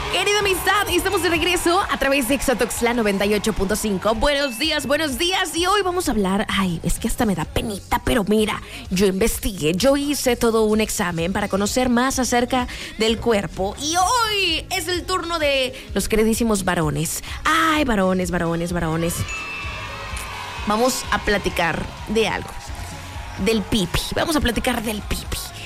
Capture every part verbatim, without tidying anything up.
Querida amistad, estamos de regreso a través de Exatoxla noventa y ocho punto cinco. Buenos días, buenos días. Y hoy vamos a hablar, ay, es que hasta me da penita, pero mira, yo investigué, yo hice todo un examen para conocer más acerca del cuerpo. Y hoy es el turno de los queridísimos varones. Ay, varones, varones, varones. Vamos a platicar de algo. Del pipi. Vamos a platicar del pipi.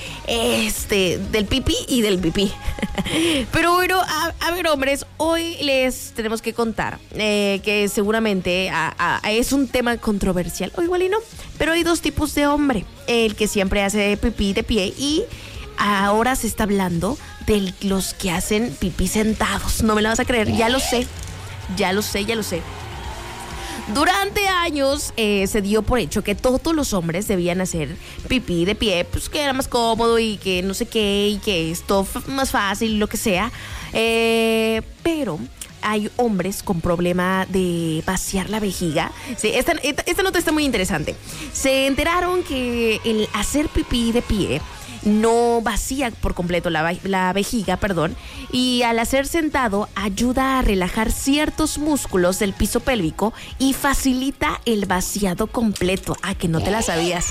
Este, del pipí y del pipí. Pero bueno, a, a ver, hombres, hoy les tenemos que contar eh, que seguramente a, a, es un tema controversial, o igual y no, pero hay dos tipos de hombre: el que siempre hace pipí de pie, y ahora se está hablando de los que hacen pipí sentados. No me lo vas a creer, ya lo sé, ya lo sé, ya lo sé. Durante años eh, se dio por hecho que todos los hombres debían hacer pipí de pie, pues que era más cómodo y que no sé qué, y que esto f- más fácil, lo que sea. Eh, pero hay hombres con problema de vaciar la vejiga. Sí, esta, esta, esta nota está muy interesante. Se enteraron que el hacer pipí de pie no vacía por completo la, la vejiga, perdón, y al hacer sentado ayuda a relajar ciertos músculos del piso pélvico y facilita el vaciado completo. Ah, que no te la sabías.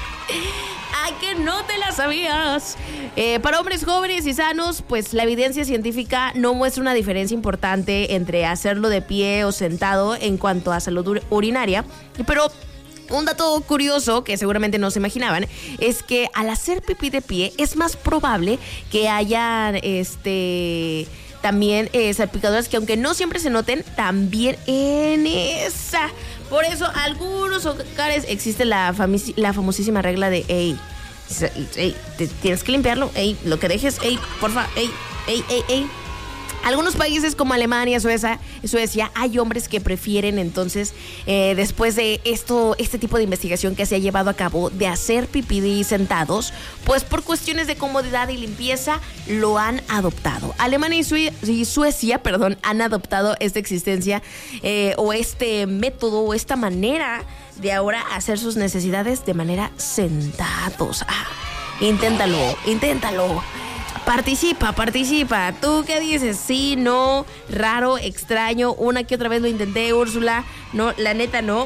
¡Ay, que no te la sabías! Eh, para hombres jóvenes y sanos, pues la evidencia científica no muestra una diferencia importante entre hacerlo de pie o sentado en cuanto a salud ur- urinaria, pero un dato curioso que seguramente no se imaginaban es que al hacer pipí de pie es más probable que haya este también eh, salpicaduras que, aunque no siempre se noten, también en esa. Por eso algunos hogares existe la, fami- la famosísima regla de ey, ey, te tienes que limpiarlo, ey, lo que dejes, ey, porfa, ey, ey, ey, ey. Algunos países como Alemania, Suecia, Suecia, hay hombres que prefieren entonces, eh, después de esto, este tipo de investigación que se ha llevado a cabo de hacer pipí sentados, pues por cuestiones de comodidad y limpieza lo han adoptado. Alemania y, Sue- y Suecia, perdón, han adoptado esta existencia eh, o este método o esta manera de ahora hacer sus necesidades de manera sentados. Ah, inténtalo, inténtalo. Participa, participa. ¿Tú qué dices? Sí, no, raro, extraño. Una que otra vez lo intenté, Úrsula. No, la neta no.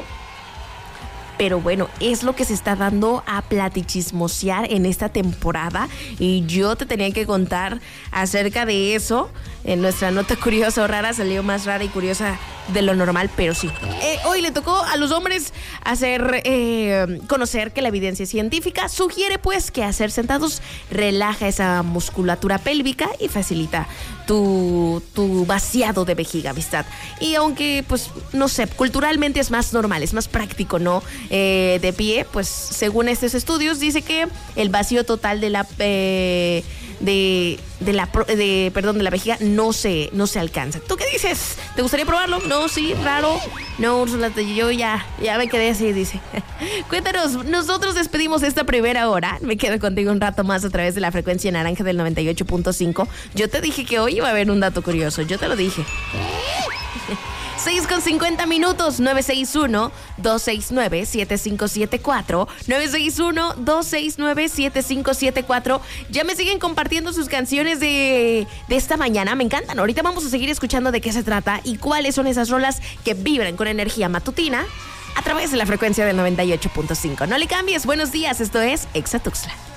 Pero bueno, es lo que se está dando a platichismosear en esta temporada. Y yo te tenía que contar acerca de eso. En nuestra nota curiosa o rara salió más rara y curiosa de lo normal, pero sí. Eh, hoy le tocó a los hombres hacer eh, conocer que la evidencia científica sugiere pues que hacer sentados relaja esa musculatura pélvica y facilita tu, tu vaciado de vejiga, amistad. Y aunque pues no sé, culturalmente es más normal, es más práctico, ¿no? Eh, de pie, pues según estos estudios dice que el vacío total de la eh, de, de la de perdón de la vejiga no se no se alcanza. ¿Tú qué dices? ¿Te gustaría probarlo? No, sí, raro. No, Úrsula, yo ya ya me quedé así, dice. Cuéntanos, nosotros despedimos esta primera hora. Me quedo contigo un rato más a través de la frecuencia naranja del noventa y ocho punto cinco. Yo te dije que hoy iba a haber un dato curioso, yo te lo dije. seis con cincuenta minutos, nueve seis uno, dos seis nueve, siete cinco siete cuatro, nueve seis uno, dos seis nueve, siete cinco siete cuatro. Ya me siguen compartiendo sus canciones de, de esta mañana, me encantan. Ahorita vamos a seguir escuchando de qué se trata y cuáles son esas rolas que vibran con energía matutina a través de la frecuencia del noventa y ocho punto cinco. No le cambies, buenos días, esto es Exatoxla.